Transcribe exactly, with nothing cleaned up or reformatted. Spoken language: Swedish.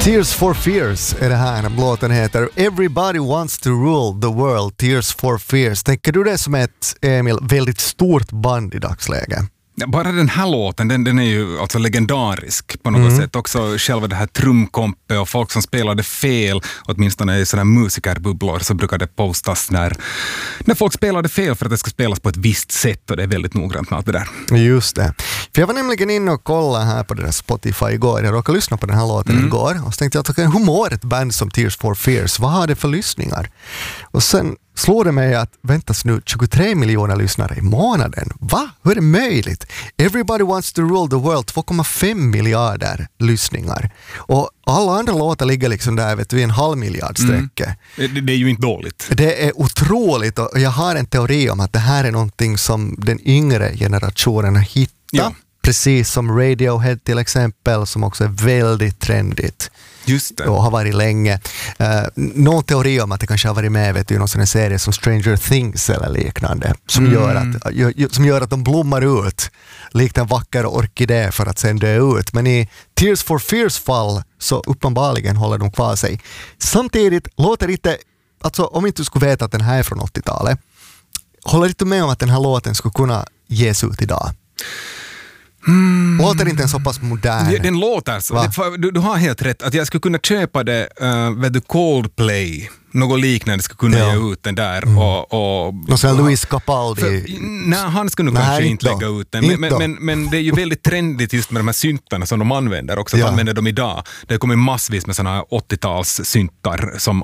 Tears for Fears är det här. Låten heter Everybody Wants to Rule the World, Tears for Fears. Tänker du det som ett, Emil, väldigt stort band i dagsläget? Bara den här låten, den, den är ju alltså legendarisk på något mm. sätt. Också själva det här trumkompet och folk som spelade fel, åtminstone i sådana musikerbubblor så brukar det postas när, när folk spelade fel för att det ska spelas på ett visst sätt, och det är väldigt noggrant med allt det där. Just det. För jag var nämligen inne och kollade här på det där Spotify igår. Jag råkade lyssna på den här låten mm. igår och så tänkte jag att hur mår ett band som Tears for Fears? Vad har det för lyssningar? Och sen slår det mig att väntas nu tjugotre miljoner lyssnare i månaden. Va? Hur är det möjligt? Everybody Wants to Rule the World, två komma fem miljarder lyssningar. Och alla andra låtar ligger liksom där vet du, en halv miljard sträcke. Mm. Det, det är ju inte dåligt. Det är otroligt, och jag har en teori om att det här är någonting som den yngre generationen har hittat. Ja. Precis som Radiohead till exempel, som också är väldigt trendigt. Just det. Och har varit länge. Uh, någon teori om att det kanske har varit med vet du, i någon sån här serie som Stranger Things eller liknande. Som, mm. gör att, gör, som gör att de blommar ut likt en vacker orkidé för att sen dö ut. Men i Tears for Fears fall så uppenbarligen håller de kvar sig. Samtidigt låter inte, alltså om inte du skulle veta att den här är från åttiotalet, håller inte med om att den här låten skulle kunna ges ut idag. Mm. Låter inte en så pass modern. Den, den låter så. Du, du har helt rätt. Att jag skulle kunna köpa det, uh, vet du, Coldplay. Något liknande skulle kunna ja. ge ut den där. Mm. Och, och, Någon sån Luis Capaldi. För, nej, han skulle nog kanske inte lägga ut den. Men, men, men, men det är ju väldigt trendigt just med de här syntarna som de använder också. Att ja. använder dem idag. Det kommer massvis med såna åttio-tals syntar som